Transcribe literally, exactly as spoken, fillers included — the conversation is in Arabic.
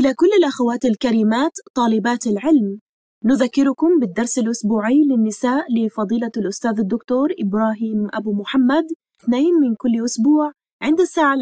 إلى كل الأخوات الكريمات طالبات العلم، نذكركم بالدرس الأسبوعي للنساء لفضيلة الأستاذ الدكتور إبراهيم أبو محمد، اثنين من كل أسبوع عند الساعة